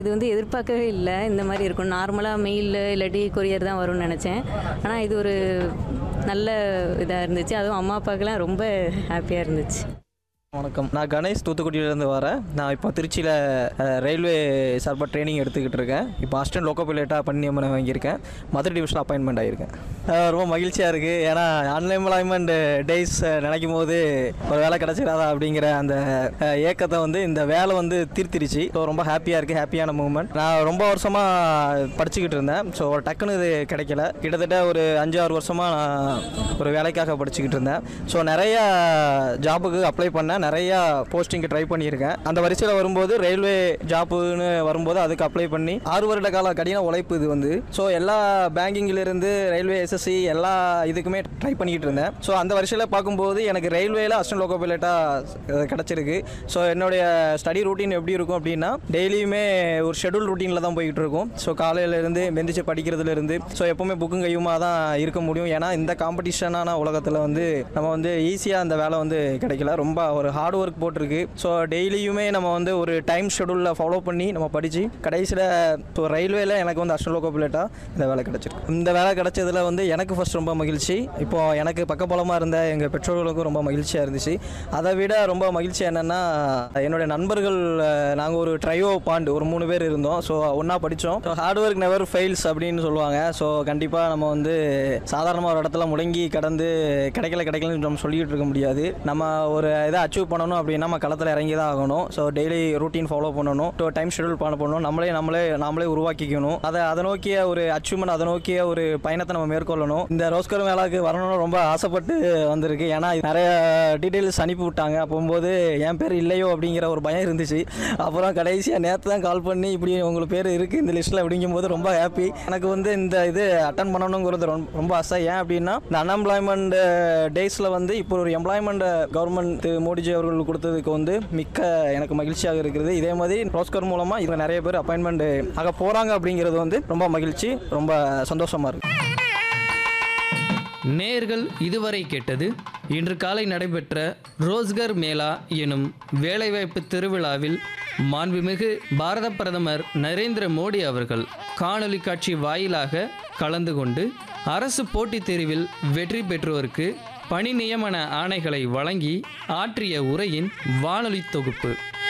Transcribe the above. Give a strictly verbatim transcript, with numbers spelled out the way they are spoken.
இது வந்து எதிர்பார்க்கவே இல்லை இந்த மாதிரி இருக்கும். நார்மலாக மெயில் இல்லாட்டி கொரியர் தான் வரும்னு நினச்சேன். ஆனால் இது ஒரு நல்ல இதாக இருந்துச்சு. அதுவும் அம்மா அப்பாவுக்குலாம் ரொம்ப ஹாப்பியாக இருந்துச்சு. வணக்கம், நான் கணேஷ் தூத்துக்குடியிலேருந்து வரேன். நான் இப்போ திருச்சியில் ரயில்வே சார்பாக ட்ரைனிங் எடுத்துக்கிட்டு இருக்கேன். இப்போ அசிஸ்டன்ட் லோக்கோ பைலட்டாக பண்ணி நியமனம் வாங்கியிருக்கேன். மதுரை டிவிஷனில் அப்பாயின்மெண்ட் ஆகியிருக்கேன். ரொம்ப மகிழ்ச்சியாக இருக்குது. ஏன்னா அன்எம்ப்ளாய்மெண்ட் டேஸ் நினைக்கும் போது ஒரு வேலை கிடச்சிடாதா அப்படிங்கிற அந்த ஏக்கத்தை வந்து இந்த வேலை வந்து தீர்த்திருச்சு. ஸோ ரொம்ப ஹாப்பியாக இருக்குது, ஹாப்பியான மூமெண்ட். நான் ரொம்ப வருஷமாக படிச்சுக்கிட்டு இருந்தேன். ஸோ ஒரு டக்குன்னு இது கிடைக்கல. கிட்டத்தட்ட ஒரு அஞ்சு ஆறு வருஷமாக நான் ஒரு வேலைக்காக படிச்சுக்கிட்டு இருந்தேன். ஸோ நிறைய ஜாபுக்கு அப்ளை பண்ணேன், நிறையா போஸ்டிங்கு ட்ரை பண்ணியிருக்கேன். அந்த வரிசையில் வரும்போது ரயில்வே ஜாப்புன்னு வரும்போது அதுக்கு அப்ளை பண்ணி ஆறு வருட கால கடின உழைப்பு இது வந்து. ஸோ எல்லா பேங்கிங்கிலிருந்து ரயில்வே எஸ்எஸ்சி எல்லா இதுக்குமே ட்ரை பண்ணிக்கிட்டு இருந்தேன். ஸோ அந்த வரிசையில் பார்க்கும்போது எனக்கு ரயில்வேல அசிஸ்டன்ட் லோக்கோ பைலட்டாக கிடச்சிருக்கு. ஸோ என்னுடைய ஸ்டடி ரூட்டீன் எப்படி இருக்கும் அப்படின்னா, டெய்லியுமே ஒரு ஷெடியூல் ரூட்டீனில் தான் போய்கிட்டு இருக்கும். ஸோ காலையிலேருந்து மெந்திச்சு படிக்கிறதுலேருந்து ஸோ எப்போவுமே புக்கும் கையுமாக தான் இருக்க முடியும். ஏன்னா இந்த காம்படிஷனான உலகத்தில் வந்து நம்ம வந்து ஈஸியாக அந்த வேலை வந்து கிடைக்கல. ரொம்ப ஒரு ஹார்ட் ஒர்க் போட்டிருக்கு. ஸோ டெய்லியுமே நம்ம வந்து ஒரு டைம் ஷெடியூலில் ஃபாலோ பண்ணி நம்ம படித்து கடைசியில் இப்போ ரயில்வேல எனக்கு வந்து அசிஸ்டன்ட் லோக்கோ பைலட்டாக இந்த வேலை கிடச்சிருக்கு. இந்த வேலை கிடச்சதில் வந்து எனக்கு ஃபர்ஸ்ட் ரொம்ப மகிழ்ச்சி. இப்போது எனக்கு பக்கபலமாக இருந்த எங்கள் பெற்றோர்களுக்கும் ரொம்ப மகிழ்ச்சியாக இருந்துச்சு. அதை விட ரொம்ப மகிழ்ச்சி என்னென்னா, என்னுடைய நண்பர்கள் நாங்கள் ஒரு ட்ரையோ பாண்டு ஒரு மூணு பேர் இருந்தோம். ஸோ ஒன்றா படித்தோம். So hard work never fails அப்படின்னு சொல்லுவாங்க. ஸோ கண்டிப்பாக நம்ம வந்து சாதாரணமாக ஒரு இடத்துல முடங்கி கடந்து கிடைக்கல கிடைக்கலன்னு நம்ம சொல்லிக்கிட்டு இருக்க முடியாது. நம்ம ஒரு இதை அச்சீவ் பண்ணணும் அப்படின்னா நம்ம களத்தில் இறங்கி தான் ஆகணும். ஸோ டெய்லி ரூட்டீன் ஃபாலோ பண்ணணும், டைம் ஷெடியூல் பண்ண பண்ணணும், நம்மளே நம்மளே நாமளே உருவாக்கிக்கணும். அதை அதை நோக்கிய ஒரு அச்சீவ்மெண்ட், அதை நோக்கிய ஒரு பயணத்தை நம்ம மேற்கொள்ளணும். இந்த ரோஸ்கர் மேலாவுக்கு வரணும்னு ரொம்ப ஆசைப்பட்டு வந்திருக்கு. ஏன்னா நிறைய டீட்டெயில்ஸ் அனுப்பி விட்டாங்க. போகும்போது என் பேர் இல்லையோ அப்படிங்கிற ஒரு பயம் இருந்துச்சு. அப்புறம் கடைசியாக நேற்று தான் கால் பண்ணி இப்படி உங்களுக்கு பேர் இருக்குது இந்த லிஸ்ட்டில் அப்படிங்கும்போது ரொம்ப ஹாப்பி. எனக்கு வந்து இந்த இது அட்டன் பண்ணணுங்கிறது ரொம்ப ஆசை. ஏன் அப்படின்னா, இந்த அன்எம்ப்ளாய்மெண்ட் டேஸில் வந்து இப்போ ஒரு எம்ப்ளாய்மெண்ட் கவர்மெண்ட் மோடிஜி அவர்கள் கொடுத்ததுக்கு வந்து மிக்க எனக்கு மகிழ்ச்சியாக இருக்கிறது. இதே மாதிரி ரோஸ்கர் மூலமாக இதில் நிறைய பேர் அப்பாயின்மெண்ட் ஆக போகிறாங்க அப்படிங்கிறது வந்து ரொம்ப மகிழ்ச்சி, ரொம்ப சந்தோஷமாக இருக்குது. நேயர்கள் இதுவரை கேட்டது இன்று காலை நடைபெற்ற ரோஸ்கர் மேளா எனும் வேலைவாய்ப்பு திருவிழாவில் மாண்புமிகு பாரத பிரதமர் நரேந்திர மோடி அவர்கள் காணொலி காட்சி வாயிலாக கலந்து கொண்டு அரசு போட்டித் தேர்வில் வெற்றி பெற்றோருக்கு பணி நியமன ஆணைகளை வழங்கி ஆற்றிய உரையின் வானொலி தொகுப்பு.